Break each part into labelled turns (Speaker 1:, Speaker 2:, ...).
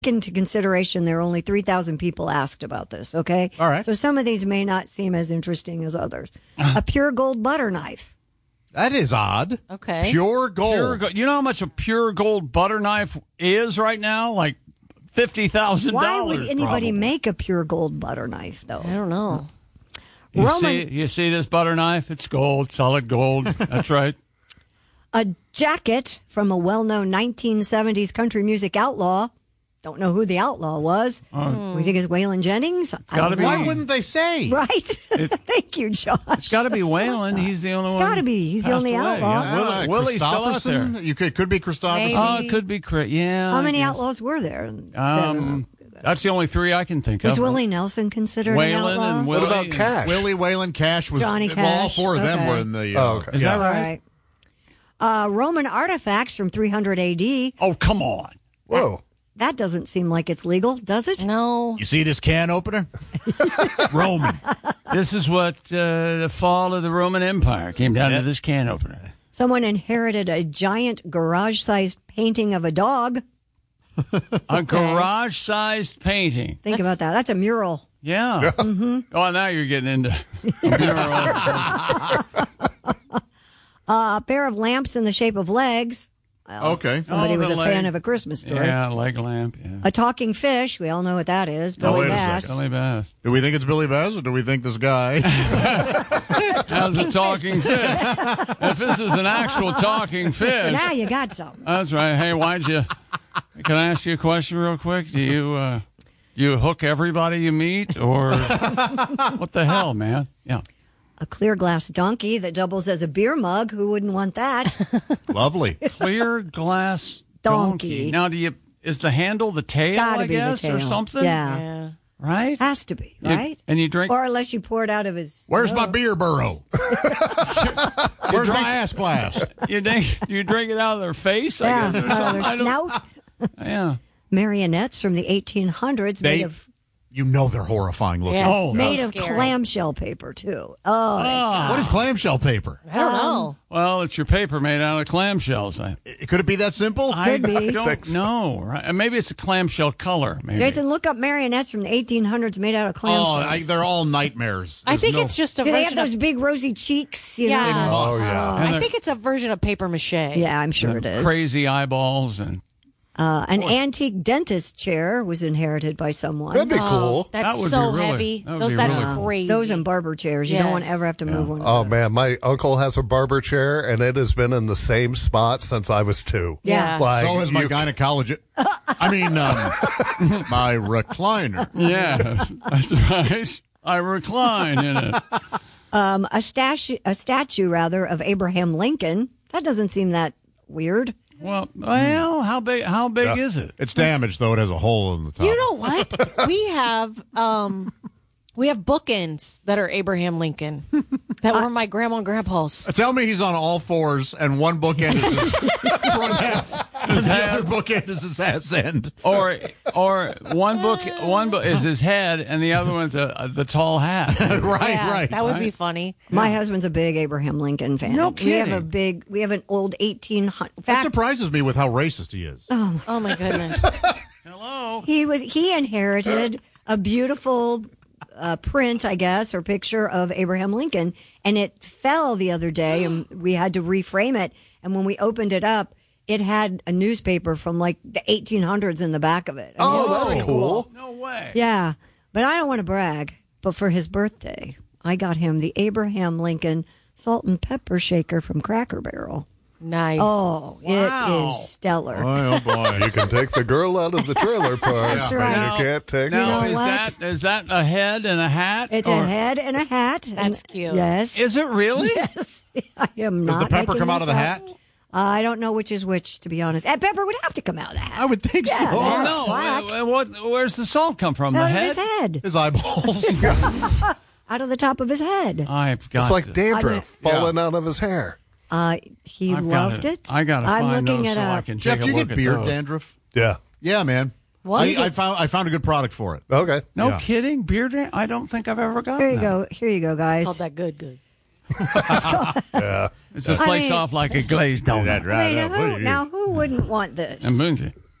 Speaker 1: into consideration there are only 3,000 people asked about this, okay?
Speaker 2: All right.
Speaker 1: So some of these may not seem as interesting as others. A pure gold butter knife.
Speaker 2: That is odd.
Speaker 3: Okay.
Speaker 2: Pure gold.
Speaker 4: You know how much a pure gold butter knife is right now? Like $50,000.
Speaker 1: Why would anybody
Speaker 4: probably.
Speaker 1: make a pure gold butter knife, though?
Speaker 3: I don't know.
Speaker 4: You see this butter knife? It's gold, solid gold. That's right.
Speaker 1: A jacket from a well-known 1970s country music outlaw. Don't know who the outlaw was. We think it's Waylon Jennings.
Speaker 4: gotta be.
Speaker 2: Why wouldn't they say?
Speaker 1: Right. Thank you, Josh.
Speaker 4: It's got to be Waylon. He's the only one.
Speaker 1: It's got to be. He's the
Speaker 4: passed
Speaker 1: only
Speaker 4: away.
Speaker 1: outlaw.
Speaker 4: Yeah. Willie's still out there.
Speaker 2: Christopherson? Could be Christopherson.
Speaker 4: Oh, it could be Chris. Yeah.
Speaker 1: How
Speaker 4: I
Speaker 1: many
Speaker 4: guess.
Speaker 1: outlaws were there?
Speaker 4: That's the only three I can think
Speaker 1: Was
Speaker 4: of.
Speaker 1: Willie Nelson considered an
Speaker 4: Waylon
Speaker 1: outlaw?
Speaker 4: and Willie.
Speaker 5: What about Cash?
Speaker 2: Willie, Waylon, Cash was.
Speaker 1: Johnny
Speaker 2: Well, all
Speaker 1: Cash.
Speaker 2: four of them
Speaker 1: Okay.
Speaker 2: were in the.
Speaker 5: okay.
Speaker 4: Is that
Speaker 1: All
Speaker 4: right?
Speaker 1: right. Roman artifacts from 300 AD.
Speaker 4: Oh, come on.
Speaker 5: Whoa.
Speaker 1: That doesn't seem like it's legal, does it?
Speaker 3: No.
Speaker 2: You see this can opener? Roman.
Speaker 4: This is what the fall of the Roman Empire came down to this can opener.
Speaker 1: Someone inherited a giant garage-sized painting of a dog.
Speaker 4: A garage-sized painting.
Speaker 1: Think about that. That's a mural.
Speaker 4: Yeah. Oh, now you're getting into
Speaker 1: A pair of lamps in the shape of legs. Well,
Speaker 2: Okay.
Speaker 1: Somebody
Speaker 4: Oh,
Speaker 1: was
Speaker 4: the
Speaker 1: a
Speaker 4: leg.
Speaker 1: fan of A Christmas Story.
Speaker 4: Yeah, leg lamp. Yeah.
Speaker 1: A talking fish. We all know what that is.
Speaker 2: Oh,
Speaker 1: Billy
Speaker 2: wait a
Speaker 1: Bass.
Speaker 4: Billy Bass.
Speaker 2: Do we think it's Billy Bass or do we think this guy?
Speaker 4: How's a talking fish? If this is an actual talking fish.
Speaker 1: Now you got something.
Speaker 4: That's right. Hey, can I ask you a question real quick? Do you hook everybody you meet or what the hell, man? Yeah.
Speaker 1: A clear glass donkey that doubles as a beer mug. Who wouldn't want that?
Speaker 2: Lovely.
Speaker 4: Clear glass
Speaker 1: Donkey.
Speaker 4: Now, is the handle the tail,
Speaker 1: Gotta
Speaker 4: I
Speaker 1: be
Speaker 4: guess,
Speaker 1: the tail.
Speaker 4: or something?
Speaker 1: Yeah.
Speaker 4: Right?
Speaker 1: Has to be, right?
Speaker 4: And you drink.
Speaker 1: Or unless you pour it out of his...
Speaker 2: Where's my beer burrow? Where's my ass glass?
Speaker 4: You drink it out of their face,
Speaker 1: Yeah,
Speaker 4: I guess, or
Speaker 1: out of
Speaker 4: something.
Speaker 1: their
Speaker 4: I don't-
Speaker 1: snout.
Speaker 4: Yeah.
Speaker 1: Marionettes from the 1800s made of...
Speaker 2: You know they're horrifying looking.
Speaker 3: Yes.
Speaker 4: Oh.
Speaker 1: Made of
Speaker 3: scary.
Speaker 1: clamshell paper, too. Oh,
Speaker 2: What is clamshell paper?
Speaker 3: I don't know.
Speaker 4: Well, it's your paper made out of clamshells.
Speaker 2: Could it be that simple?
Speaker 4: I
Speaker 1: be.
Speaker 4: don't know. Right? Maybe it's a clamshell color. Maybe.
Speaker 1: Jason, look up marionettes from the 1800s made out of clamshells.
Speaker 2: They're all nightmares.
Speaker 3: I
Speaker 2: There's
Speaker 3: think
Speaker 2: no-
Speaker 3: it's just a
Speaker 1: Do they
Speaker 3: version
Speaker 1: have those
Speaker 3: of...
Speaker 1: big rosy cheeks? You
Speaker 3: Yeah.
Speaker 1: know?
Speaker 5: Oh, yeah.
Speaker 4: And
Speaker 3: I think it's a version of paper mache.
Speaker 1: Yeah, I'm sure it is.
Speaker 4: crazy eyeballs and
Speaker 1: An antique dentist chair was inherited by someone.
Speaker 5: That'd be cool.
Speaker 3: That's
Speaker 4: That would
Speaker 3: so
Speaker 4: be really-
Speaker 3: heavy.
Speaker 4: that would be
Speaker 3: That's
Speaker 4: really cool.
Speaker 3: crazy.
Speaker 1: Those and barber chairs. You don't want to
Speaker 3: Yes.
Speaker 1: ever have to move one.
Speaker 5: Oh,
Speaker 1: of those.
Speaker 5: man. My uncle has a barber chair, and it has been in the same spot since I was 2.
Speaker 1: Yeah.
Speaker 5: Like,
Speaker 2: So is my
Speaker 5: you-
Speaker 2: gynecologist. I mean, my recliner.
Speaker 4: yes, that's right. I recline in it.
Speaker 1: A statue rather of Abraham Lincoln. That doesn't seem that weird.
Speaker 4: Well, how big? How big is it?
Speaker 2: It's damaged, though. It has a hole in the top.
Speaker 3: You know what? we have bookends that are Abraham Lincoln that were my grandma and grandpa's.
Speaker 2: Tell me he's on all fours, and one bookend is his front half, and the other bookend is his ass end.
Speaker 4: Or one book is his head, and the other one's the tall hat.
Speaker 2: Right.
Speaker 3: That would be funny.
Speaker 1: My husband's a big Abraham Lincoln fan.
Speaker 4: No
Speaker 1: We have
Speaker 4: kidding.
Speaker 1: we have an old 1800. In
Speaker 2: That
Speaker 1: fact,
Speaker 2: surprises me with how racist he is.
Speaker 3: Oh my goodness.
Speaker 4: Hello.
Speaker 1: he inherited a beautiful print, I guess, or picture of Abraham Lincoln, and it fell the other day, and we had to reframe it. And when we opened it up, it had a newspaper from like the 1800s in the back of it. I mean, it was
Speaker 5: Oh, that's
Speaker 1: pretty
Speaker 5: cool.
Speaker 4: No way.
Speaker 1: Yeah, but I don't want to brag. But for his birthday, I got him the Abraham Lincoln salt and pepper shaker from Cracker Barrel.
Speaker 3: Nice.
Speaker 1: Oh,
Speaker 4: Wow.
Speaker 1: it is stellar.
Speaker 2: Oh boy!
Speaker 5: You can take the girl out of the trailer park.
Speaker 1: That's
Speaker 5: but
Speaker 1: right.
Speaker 5: You can't take
Speaker 4: Now,
Speaker 1: You know
Speaker 4: is
Speaker 1: what?
Speaker 4: that a head and a hat?
Speaker 1: It's
Speaker 4: or-
Speaker 1: a head and a hat.
Speaker 3: That's cute.
Speaker 1: Yes.
Speaker 4: Is it really?
Speaker 1: Yes. I am not
Speaker 2: Does the pepper
Speaker 1: making
Speaker 2: come out of
Speaker 1: this
Speaker 2: the
Speaker 1: up.
Speaker 2: hat?
Speaker 1: I don't know which is which, to be honest. And pepper would have to come out of the hat.
Speaker 2: I would think so.
Speaker 1: Yeah,
Speaker 4: Oh
Speaker 1: that's
Speaker 4: no!
Speaker 1: black.
Speaker 4: Where's the salt come from? The
Speaker 1: Out of
Speaker 4: head?
Speaker 1: his head.
Speaker 2: His eyeballs.
Speaker 1: Out of the top of his head.
Speaker 4: I've got.
Speaker 5: It's like
Speaker 4: to-
Speaker 5: dandruff
Speaker 2: Yeah.
Speaker 5: falling out of his hair.
Speaker 1: He
Speaker 4: I've
Speaker 1: loved
Speaker 4: gotta-
Speaker 1: it.
Speaker 4: I gotta
Speaker 1: I'm
Speaker 4: find
Speaker 1: looking
Speaker 4: those
Speaker 1: it
Speaker 4: so I
Speaker 1: up.
Speaker 4: can
Speaker 2: Jeff,
Speaker 4: take
Speaker 2: do you
Speaker 4: a look
Speaker 2: get
Speaker 4: at
Speaker 2: beard
Speaker 4: those.
Speaker 2: dandruff?
Speaker 5: Yeah.
Speaker 2: Yeah, man.
Speaker 3: What?
Speaker 2: I found a good product for it.
Speaker 5: Okay.
Speaker 4: No
Speaker 2: Yeah.
Speaker 4: kidding, beard. I don't think I've ever gotten
Speaker 1: Here you
Speaker 4: that.
Speaker 1: go. Here you go, guys.
Speaker 3: Called that good.
Speaker 5: Yeah.
Speaker 4: It just flakes
Speaker 1: mean-
Speaker 4: off like a glazed donut.
Speaker 1: I mean, now who wouldn't want this?
Speaker 4: And Boonsy.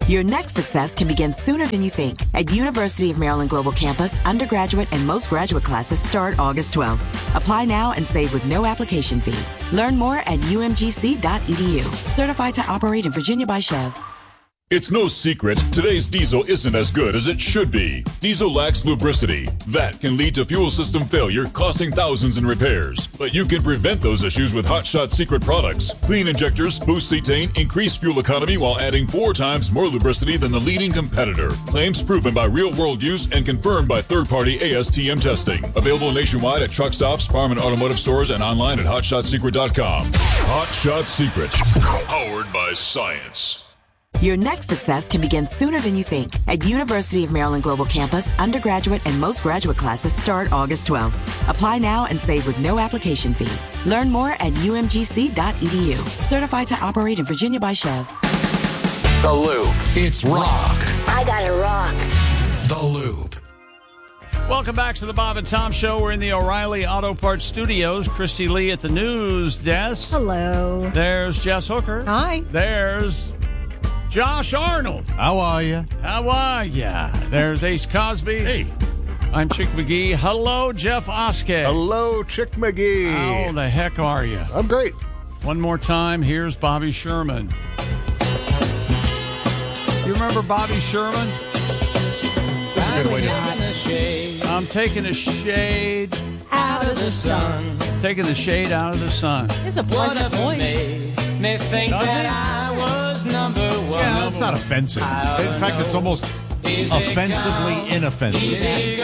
Speaker 6: Your next success can begin sooner than you think. At University of Maryland Global Campus, undergraduate and most graduate classes start August 12th. Apply now and save with no application fee. Learn more at umgc.edu. Certified to operate in Virginia by Chev.
Speaker 7: It's no secret, today's diesel isn't as good as it should be. Diesel lacks lubricity. That can lead to fuel system failure, costing thousands in repairs. But you can prevent those issues with Hot Shot Secret products. Clean injectors, boost cetane, increase fuel economy while adding 4 times more lubricity than the leading competitor. Claims proven by real-world use and confirmed by third-party ASTM testing. Available nationwide at truck stops, farm and automotive stores, and online at hotshotsecret.com. Hot Shot Secret. Powered by science.
Speaker 6: Your next success can begin sooner than you think. At University of Maryland Global Campus, undergraduate and most graduate classes start August 12th. Apply now and save with no application fee. Learn more at umgc.edu. Certified to operate in Virginia by Chev.
Speaker 8: The Loop. It's rock.
Speaker 9: I gotta rock.
Speaker 8: The Loop.
Speaker 4: Welcome back to the Bob and Tom Show. We're in the O'Reilly Auto Parts Studios. Christy Lee at the news desk.
Speaker 1: Hello.
Speaker 4: There's Jess Hooker.
Speaker 3: Hi.
Speaker 4: There's Josh Arnold.
Speaker 2: How are you?
Speaker 4: How are ya? There's Ace Cosby.
Speaker 2: Hey.
Speaker 4: I'm Chick McGee. Hello, Jeff Oskey.
Speaker 5: Hello, Chick McGee.
Speaker 4: How the heck are you?
Speaker 5: I'm great.
Speaker 4: One more time, here's Bobby Sherman. You remember Bobby Sherman?
Speaker 2: This is a good way to...
Speaker 4: I'm taking the shade
Speaker 9: Out of the sun.
Speaker 4: Taking the shade out of the sun.
Speaker 3: It's a pleasant voice.
Speaker 10: May think
Speaker 4: Does
Speaker 10: that
Speaker 4: it?
Speaker 10: I was number one.
Speaker 2: Yeah, it's not offensive. In fact, it's almost offensively inoffensive.
Speaker 4: It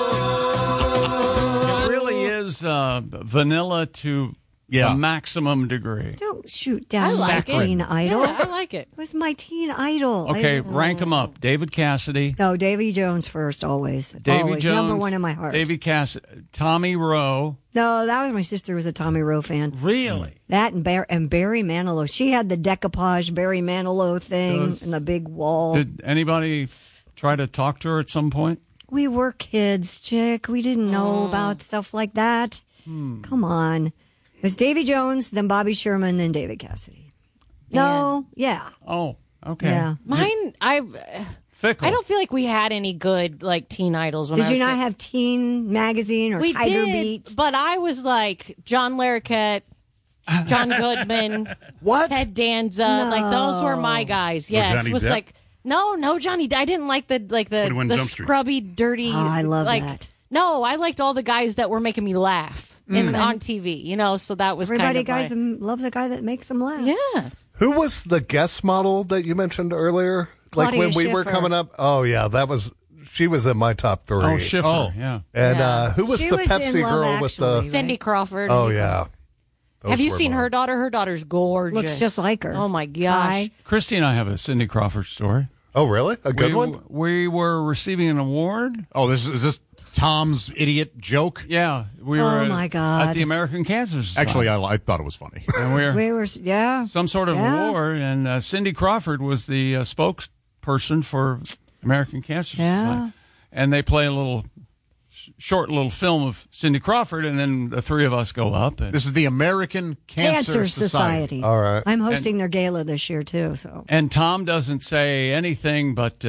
Speaker 4: really is vanilla to the maximum degree.
Speaker 1: Don't shoot down
Speaker 3: I
Speaker 1: my
Speaker 3: like it.
Speaker 1: teen idol.
Speaker 3: Yeah, I like it.
Speaker 1: It was my teen idol.
Speaker 4: Okay, rank them up. David Cassidy.
Speaker 1: No, Davy Jones first, always.
Speaker 4: Davy
Speaker 1: Always.
Speaker 4: Jones.
Speaker 1: Number one in my heart.
Speaker 4: Davy Cassidy. Tommy Rowe.
Speaker 1: No, that was my sister was a Tommy Rowe fan.
Speaker 4: Really?
Speaker 1: That and Barry Manilow. She had the decoupage Barry Manilow thing and the big wall.
Speaker 4: Did anybody try to talk to her at some point?
Speaker 1: We were kids, Chick. We didn't know about stuff like that. Come on. It was Davy Jones, then Bobby Sherman, then David Cassidy. No, yeah.
Speaker 4: Oh, okay.
Speaker 1: Yeah.
Speaker 3: Mine,
Speaker 4: Fickle.
Speaker 3: I don't feel like we had any good like teen idols. When I
Speaker 1: Did
Speaker 3: was
Speaker 1: you not
Speaker 3: kid.
Speaker 1: have Teen Magazine or
Speaker 3: We
Speaker 1: Tiger
Speaker 3: did,
Speaker 1: Beat?
Speaker 3: but I was like John Larroquette, John Goodman, Ted Danza. Like those were my guys. Yes,
Speaker 11: Johnny
Speaker 3: was
Speaker 11: Depp?
Speaker 3: like no Johnny. I didn't like the
Speaker 11: 21
Speaker 3: the
Speaker 11: Jump Street.
Speaker 3: scrubby, dirty.
Speaker 1: Oh, I love
Speaker 3: like,
Speaker 1: that.
Speaker 3: No, I liked all the guys that were making me laugh on TV. You know, so that was
Speaker 1: Everybody
Speaker 3: kind of
Speaker 1: guys love the guy that makes them laugh.
Speaker 3: yeah.
Speaker 5: Who was the guest model that you mentioned earlier?
Speaker 1: Claudia
Speaker 5: like when we were
Speaker 1: Schiffer.
Speaker 5: coming up? Oh, yeah, she was in my top 3.
Speaker 4: Oh, Schiffer. Yeah.
Speaker 5: And who was
Speaker 1: She
Speaker 5: the
Speaker 1: was in
Speaker 5: Pepsi
Speaker 1: Love
Speaker 5: girl with the...
Speaker 1: Actually.
Speaker 3: Cindy Crawford.
Speaker 5: Oh, yeah. Those
Speaker 3: Have you
Speaker 5: were
Speaker 3: seen
Speaker 5: mine.
Speaker 3: her daughter? Her daughter's gorgeous.
Speaker 1: Looks just like her.
Speaker 3: Oh my gosh.
Speaker 1: Hi.
Speaker 4: Christy and I have a Cindy Crawford story.
Speaker 5: Oh, really? A good one?
Speaker 4: We were receiving an award.
Speaker 2: Oh, is this Tom's idiot joke?
Speaker 4: Yeah. We
Speaker 1: Oh,
Speaker 4: were
Speaker 1: my God.
Speaker 4: at the American Cancer Society.
Speaker 2: Actually, I thought it was funny.
Speaker 4: And we're
Speaker 1: We were, yeah.
Speaker 4: some sort of
Speaker 1: Yeah.
Speaker 4: award, and Cindy Crawford was the spokesperson for American Cancer
Speaker 1: Yeah.
Speaker 4: Society. And they play a short little film of Cindy Crawford, and then the three of us go up. And,
Speaker 2: This is the American Cancer Society.
Speaker 5: All right.
Speaker 1: I'm hosting their gala this year, too. So
Speaker 4: and Tom doesn't say anything, but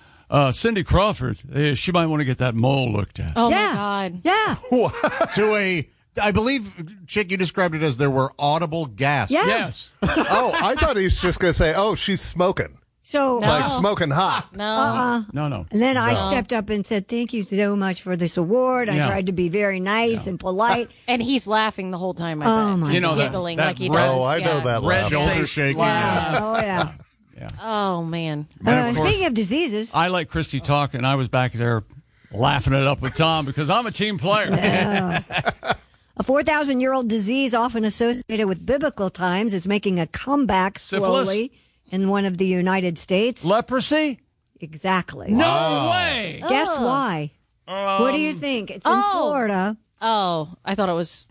Speaker 4: Cindy Crawford, she might want to get that mole looked at.
Speaker 3: Oh
Speaker 1: yeah.
Speaker 3: my God.
Speaker 1: Yeah.
Speaker 2: I believe, Chick, you described it as there were audible gasps.
Speaker 1: Yeah.
Speaker 4: Yes.
Speaker 5: Oh, I thought he was just going to say, oh, she's smoking.
Speaker 1: So
Speaker 5: Like smoking hot.
Speaker 3: No.
Speaker 4: No.
Speaker 1: and then I stepped up and said, "Thank you so much for this award." I
Speaker 4: Yeah.
Speaker 1: tried to be very nice and polite.
Speaker 3: And he's laughing the whole time. I
Speaker 1: Oh,
Speaker 3: bet.
Speaker 1: my
Speaker 4: You know that-
Speaker 3: giggling
Speaker 4: that
Speaker 3: like he
Speaker 4: red-
Speaker 3: does.
Speaker 5: Oh, I know
Speaker 3: yeah.
Speaker 5: that
Speaker 4: Red
Speaker 5: laugh.
Speaker 2: Shoulder
Speaker 4: face
Speaker 2: shaking.
Speaker 4: laugh.
Speaker 1: Oh yeah.
Speaker 3: Oh man.
Speaker 4: And of course,
Speaker 1: Speaking of diseases,
Speaker 4: I let Christy talk, and I was back there laughing it up with Tom because I'm a team player.
Speaker 1: a 4,000-year-old disease often associated with biblical times is making a comeback
Speaker 4: Syphilis?
Speaker 1: slowly in one of the United States.
Speaker 4: Leprosy?
Speaker 1: Exactly.
Speaker 4: No way.
Speaker 1: Guess why? What do you think? It's in Florida.
Speaker 3: Oh, I thought it was.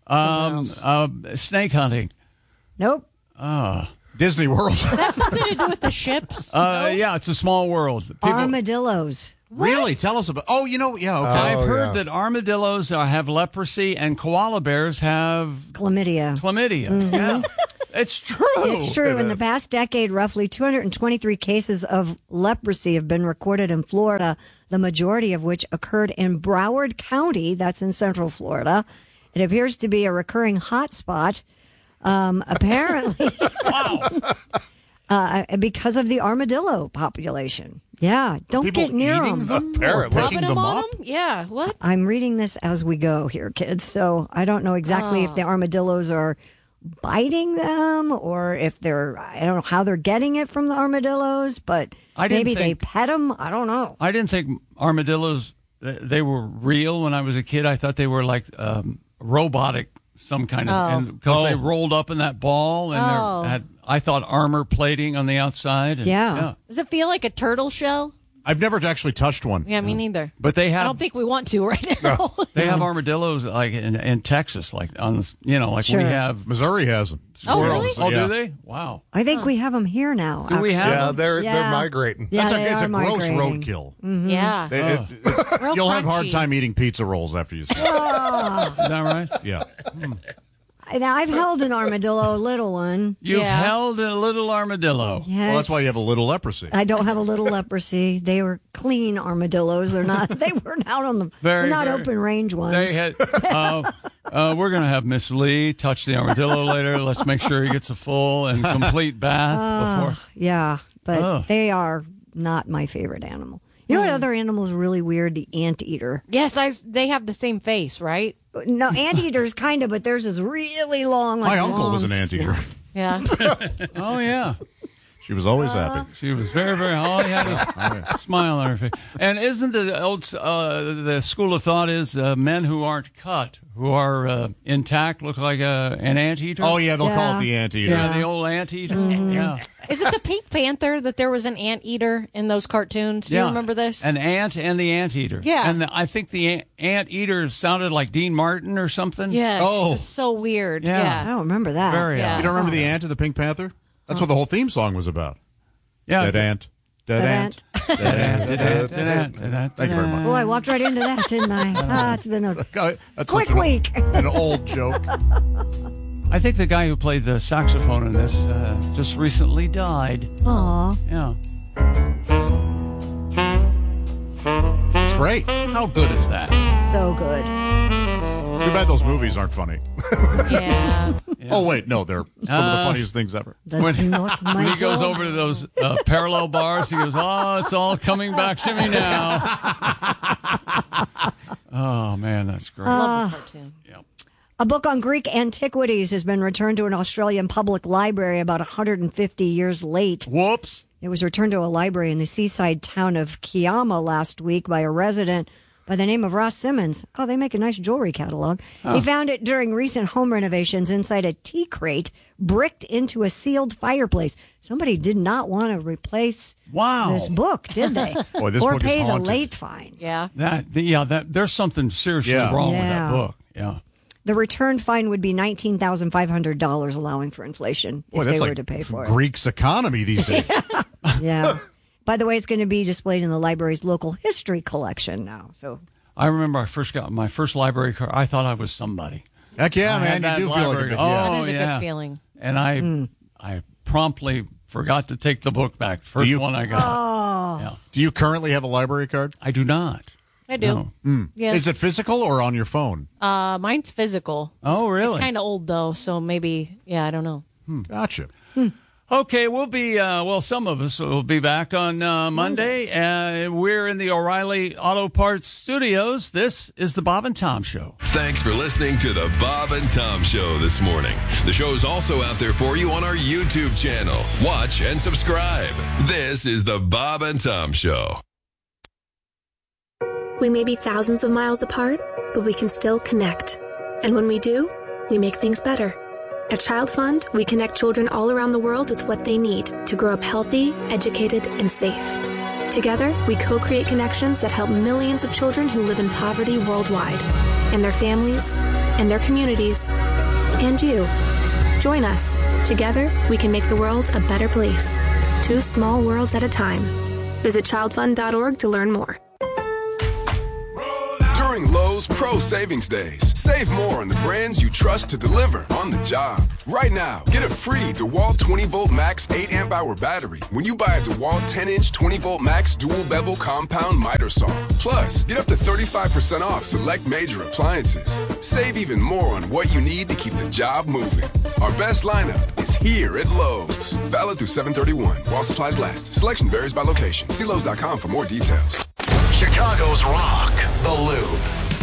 Speaker 4: Snake hunting.
Speaker 1: Nope.
Speaker 2: Disney World.
Speaker 3: That's something to do with the ships.
Speaker 4: Yeah, it's a small world. People-
Speaker 1: Armadillos.
Speaker 2: Really? Tell us about. Oh, yeah. Okay.
Speaker 4: I've heard
Speaker 5: yeah.
Speaker 4: that armadillos have leprosy and koala bears have
Speaker 1: Chlamydia.
Speaker 4: chlamydia. Yeah. It's true.
Speaker 1: It's true. In the past decade, roughly 223 cases of leprosy have been recorded in Florida, the majority of which occurred in Broward County. That's in Central Florida. It appears to be a recurring hotspot, apparently, because of the armadillo population. Yeah, don't get near them.
Speaker 5: Apparently.
Speaker 3: Rubbing them on them? Yeah, what?
Speaker 1: I'm reading this as we go here, kids, so I don't know exactly if the armadillos are biting them or if I don't know how they're getting it from the armadillos, but maybe they pet them. I don't know.
Speaker 4: I didn't think armadillos, they were real when I was a kid. I thought they were like robotic, some kind of, because they rolled up in that ball and I thought armor plating on the outside. And,
Speaker 1: yeah.
Speaker 3: Does it feel like a turtle shell?
Speaker 2: I've never actually touched one.
Speaker 3: Yeah, me neither.
Speaker 4: But they have.
Speaker 3: I don't think we want to right now.
Speaker 4: They have armadillos like in Texas, like on like we have.
Speaker 2: Missouri has them.
Speaker 3: Oh, really?
Speaker 4: Oh, do they? Wow.
Speaker 1: I think we have them here now.
Speaker 4: Do we have?
Speaker 5: Yeah, they're migrating.
Speaker 1: Yeah,
Speaker 2: It's a gross
Speaker 1: migrating.
Speaker 2: roadkill.
Speaker 1: Mm-hmm.
Speaker 3: Yeah.
Speaker 2: You'll have a hard time eating pizza rolls after you see it.
Speaker 4: Is that right?
Speaker 2: Yeah.
Speaker 1: Now, I've held an armadillo, a little one.
Speaker 4: You've held a little armadillo.
Speaker 1: Yes.
Speaker 2: Well, that's why you have a little leprosy.
Speaker 1: I don't have a little leprosy. They were clean armadillos. They're not. They weren't out on the. They're not open range ones.
Speaker 4: They had. We're going to have Miss Lee touch the armadillo later. Let's make sure he gets a full and complete bath before.
Speaker 1: Yeah, but they are not my favorite animal. You know what other animal is really weird? The anteater.
Speaker 3: Yes, they have the same face, right?
Speaker 1: No, anteaters kind of, but theirs is really long.
Speaker 2: My uncle was an anteater.
Speaker 3: Yeah.
Speaker 4: Oh, yeah.
Speaker 2: She was always happy.
Speaker 4: She was very, very. All he had a smile on her face. And isn't the old the school of thought is men who aren't cut, who are intact, look like an anteater?
Speaker 2: Oh yeah, they'll call it the anteater.
Speaker 4: Yeah, the old anteater. Mm-hmm. Yeah.
Speaker 3: Is it the Pink Panther that there was an anteater in those cartoons? Do you remember this?
Speaker 4: An ant and the anteater.
Speaker 3: Yeah.
Speaker 4: And I think the anteater sounded like Dean Martin or something.
Speaker 3: Yes.
Speaker 2: Oh.
Speaker 3: It's so weird.
Speaker 4: Yeah.
Speaker 3: Yeah.
Speaker 1: I don't remember that.
Speaker 4: Very
Speaker 3: Yeah.
Speaker 2: You don't remember the ant of the Pink Panther? That's what the whole theme song was about.
Speaker 4: Yeah.
Speaker 2: Dead ant. Dead ant. Dead ant. Thank you very much.
Speaker 1: Oh, I walked right into that, didn't I? It's been a
Speaker 2: That's
Speaker 1: quick week.
Speaker 2: An old joke.
Speaker 4: I think the guy who played the saxophone in this just recently died.
Speaker 1: Aw.
Speaker 4: Yeah.
Speaker 2: It's great.
Speaker 4: How good is that?
Speaker 1: So good.
Speaker 2: Too bad those movies aren't funny.
Speaker 3: Yeah.
Speaker 2: Oh, wait. No, they're some of the funniest things ever.
Speaker 1: That's not my
Speaker 4: When he goes
Speaker 1: job.
Speaker 4: over to those parallel bars, he goes, "Oh, it's all coming back to me now." Oh man, that's great.
Speaker 3: Love the cartoon.
Speaker 4: Yep.
Speaker 1: A book on Greek antiquities has been returned to an Australian public library about 150 years late.
Speaker 4: Whoops.
Speaker 1: It was returned to a library in the seaside town of Kiama last week by a resident by the name of Ross Simmons. Oh, they make a nice jewelry catalog. Oh. He found it during recent home renovations inside a tea crate bricked into a sealed fireplace. Somebody did not want to replace this book, did they?
Speaker 2: Boy, this
Speaker 1: or
Speaker 2: book
Speaker 1: pay
Speaker 2: is
Speaker 1: the
Speaker 2: haunted.
Speaker 1: late fines.
Speaker 3: Yeah.
Speaker 4: There's something seriously wrong with that book. Yeah.
Speaker 1: The return fine would be $19,500, allowing for inflation if
Speaker 2: that's
Speaker 1: they were
Speaker 2: like
Speaker 1: to pay for it.
Speaker 2: Greek's economy these days.
Speaker 1: Yeah. By the way, it's going to be displayed in the library's local history collection now. So
Speaker 4: I remember I first got my first library card. I thought I was somebody.
Speaker 2: Heck yeah,
Speaker 4: I
Speaker 2: man.
Speaker 4: had
Speaker 2: You
Speaker 4: that
Speaker 2: do feel like a
Speaker 4: library.
Speaker 2: bit.
Speaker 3: That
Speaker 2: Yeah.
Speaker 3: is a good feeling.
Speaker 4: And I promptly forgot to take the book back. First one I got.
Speaker 1: Oh.
Speaker 4: Yeah.
Speaker 2: Do you currently have a library card?
Speaker 4: I do not.
Speaker 3: I do.
Speaker 4: No.
Speaker 3: Yeah.
Speaker 2: Is it physical or on your phone?
Speaker 3: Mine's physical.
Speaker 4: Oh, really?
Speaker 3: It's kind of old though, so maybe. Yeah, I don't know.
Speaker 2: Gotcha.
Speaker 4: Okay, we'll be, some of us will be back on Monday. We're in the O'Reilly Auto Parts studios. This is the Bob and Tom Show.
Speaker 11: Thanks for listening to the Bob and Tom Show this morning. The show is also out there for you on our YouTube channel. Watch and subscribe. This is the Bob and Tom Show.
Speaker 12: We may be thousands of miles apart, but we can still connect. And when we do, we make things better. At Child Fund, we connect children all around the world with what they need to grow up healthy, educated, and safe. Together, we co-create connections that help millions of children who live in poverty worldwide, and their families, and their communities, and you. Join us. Together, we can make the world a better place. 2 small worlds at a time. Visit childfund.org to learn more.
Speaker 13: During Lowe's Pro Savings Days, save more on the brands you trust to deliver on the job. Right now, get a free DeWalt 20-volt max 8-amp-hour battery when you buy a DeWalt 10-inch 20-volt max dual-bevel compound miter saw. Plus, get up to 35% off select major appliances. Save even more on what you need to keep the job moving. Our best lineup is here at Lowe's. Valid through 7/31 while supplies last. Selection varies by location. See Lowe's.com for more details.
Speaker 8: Chicago's Rock, The Loop.